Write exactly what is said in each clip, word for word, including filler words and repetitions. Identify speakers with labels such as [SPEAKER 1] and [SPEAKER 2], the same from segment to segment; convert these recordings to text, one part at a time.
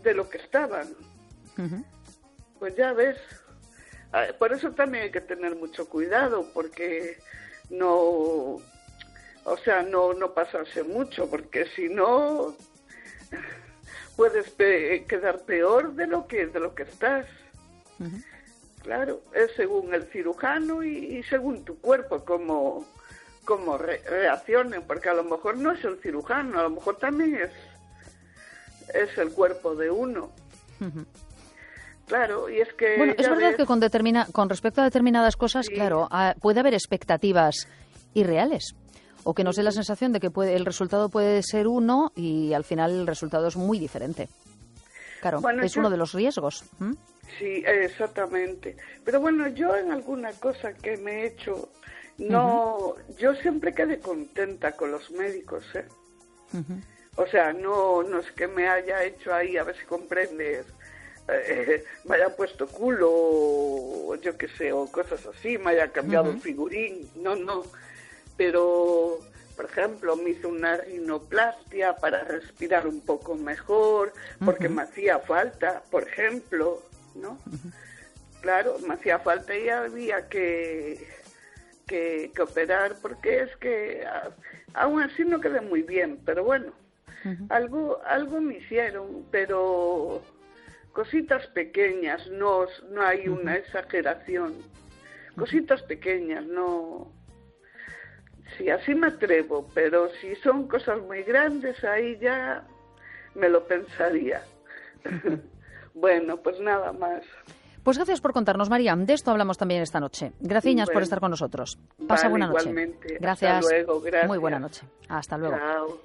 [SPEAKER 1] de lo que estaban.
[SPEAKER 2] Uh-huh.
[SPEAKER 1] Pues ya ves, por eso también hay que tener mucho cuidado, porque no, o sea, no, no pasarse mucho, porque si no puedes pe- quedar peor de lo que de lo que estás.
[SPEAKER 2] Uh-huh.
[SPEAKER 1] Claro, es según el cirujano y, y según tu cuerpo cómo, cómo re- reaccionen, porque a lo mejor no es el cirujano, a lo mejor también es, es el cuerpo de uno.
[SPEAKER 2] Uh-huh.
[SPEAKER 1] Claro, y es que...
[SPEAKER 2] Bueno, es verdad
[SPEAKER 1] ves,
[SPEAKER 2] que con, determina, con respecto a determinadas cosas,
[SPEAKER 1] sí.
[SPEAKER 2] claro, a, puede haber expectativas irreales. O que nos dé la sensación de que puede, el resultado puede ser uno y al final el resultado es muy diferente. Claro,
[SPEAKER 1] bueno,
[SPEAKER 2] es
[SPEAKER 1] yo,
[SPEAKER 2] uno de los riesgos. ¿Mm?
[SPEAKER 1] Sí, exactamente. Pero bueno, yo en alguna cosa que me he hecho, no, uh-huh. yo siempre quedé contenta con los médicos, ¿eh? Uh-huh. O sea, no, no es que me haya hecho ahí, a ver si comprendes, eh, me haya puesto culo, o yo qué sé, o cosas así, me haya cambiado uh-huh. el figurín, no, no. Pero, por ejemplo, me hice una rinoplastia para respirar un poco mejor, porque uh-huh. me hacía falta, por ejemplo, ¿no? Uh-huh. Claro, me hacía falta y había que, que, que operar, porque es que a, aún así no quedé muy bien, pero bueno, uh-huh. algo, algo me hicieron, pero cositas pequeñas, no, no hay uh-huh. una exageración, cositas pequeñas, no... Sí, así me atrevo, pero si son cosas muy grandes, ahí ya me lo pensaría. Bueno, pues nada más.
[SPEAKER 2] Pues gracias por contarnos, María. De esto hablamos también esta noche. Gracias bueno, por estar con nosotros. Pasa
[SPEAKER 1] vale,
[SPEAKER 2] buena noche.
[SPEAKER 1] Igualmente.
[SPEAKER 2] Gracias.
[SPEAKER 1] Hasta luego, gracias.
[SPEAKER 2] Muy buena noche. Hasta luego.
[SPEAKER 1] Chao.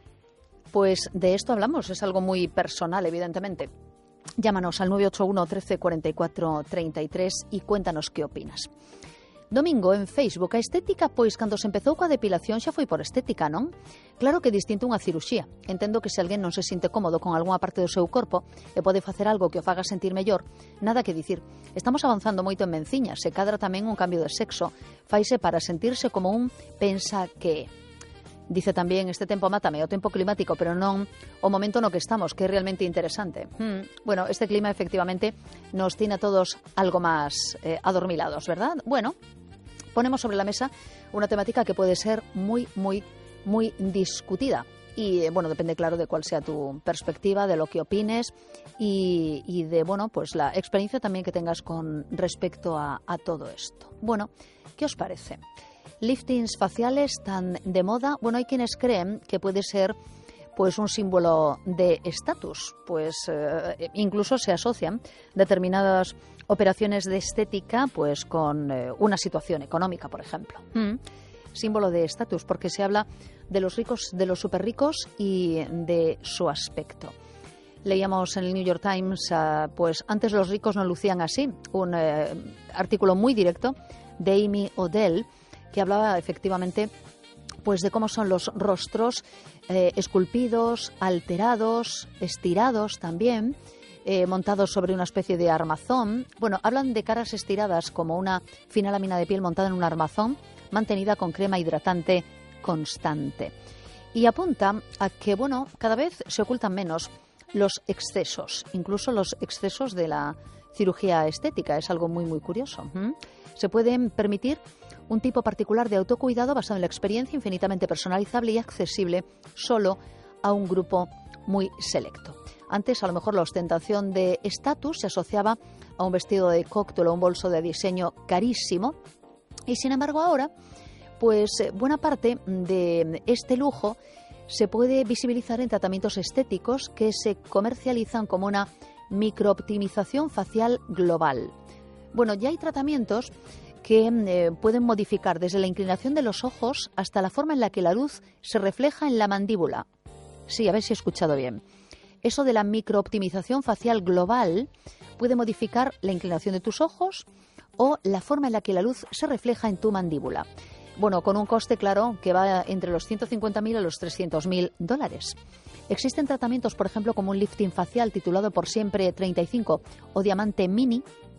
[SPEAKER 2] Pues de esto hablamos, es algo muy personal, evidentemente. Llámanos al nueve ocho uno, trece, cuarenta y cuatro, treinta y tres y cuéntanos qué opinas. Domingo, en Facebook, a estética, pois cando se empezou coa depilación xa foi por estética, non? Claro que é distinto unha ciruxía. Entendo que se alguén non se sinte cómodo con algunha parte do seu corpo e pode facer algo que o faga sentir mellor, nada que dicir. Estamos avanzando moito en menciñas, se cadra tamén un cambio de sexo, faise para sentirse como un pensa que... Dice tamén, este tempo mátame, o tempo climático, pero non o momento no que estamos, que é realmente interesante. Hmm. Bueno, este clima efectivamente nos tiene a todos algo máis eh, adormilados, ¿verdad? Bueno, ponemos sobre la mesa una temática que puede ser muy, muy, muy discutida. Y, bueno, depende, claro, de cuál sea tu perspectiva, de lo que opines y, y de, bueno, pues la experiencia también que tengas con respecto a, a todo esto. Bueno, ¿qué os parece? Liftings faciales tan de moda. Bueno, hay quienes creen que puede ser pues un símbolo de estatus, pues eh, incluso se asocian determinadas operaciones de estética pues con eh, una situación económica, por ejemplo. Mm. Símbolo de estatus, porque se habla de los ricos, de los superricos y de su aspecto. Leíamos en el New York Times, uh, pues antes los ricos no lucían así, un eh, artículo muy directo de Amy Odell, que hablaba efectivamente pues de cómo son los rostros eh, esculpidos, alterados, estirados también, eh, montados sobre una especie de armazón. Bueno, hablan de caras estiradas como una fina lámina de piel montada en un armazón, mantenida con crema hidratante constante. Y apunta a que, bueno, cada vez se ocultan menos los excesos, incluso los excesos de la cirugía estética. Es algo muy, muy curioso. ¿Mm? Se pueden permitir un tipo particular de autocuidado basado en la experiencia, infinitamente personalizable y accesible solo a un grupo muy selecto. Antes, a lo mejor, la ostentación de estatus se asociaba a un vestido de cóctel o un bolso de diseño carísimo y, sin embargo, ahora, pues buena parte de este lujo se puede visibilizar en tratamientos estéticos que se comercializan como una microoptimización facial global. Bueno, ya hay tratamientos que eh, pueden modificar desde la inclinación de los ojos hasta la forma en la que la luz se refleja en la mandíbula. Sí, a ver si he escuchado bien. Eso de la microoptimización facial global puede modificar la inclinación de tus ojos o la forma en la que la luz se refleja en tu mandíbula. Bueno, con un coste, claro, que va entre los ciento cincuenta mil a los trescientos mil dólares. Existen tratamientos, por ejemplo, como un lifting facial titulado Por Siempre treinta y cinco o Diamante Mini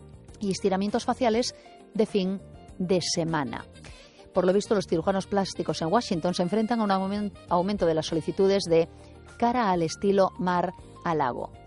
[SPEAKER 2] y estiramientos faciales de fin de semana. Por lo visto, los cirujanos plásticos en Washington se enfrentan a un aumento de las solicitudes de cara al estilo Mar a Lago.